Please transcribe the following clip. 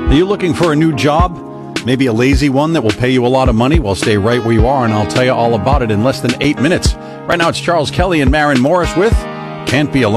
Are you looking for a new job? Maybe a lazy one that will pay you a lot of money? Well, stay right where you are, and I'll tell you all about it in less than 8 minutes. Right now, it's Charles Kelly and Maren Morris with Can't Be Alone.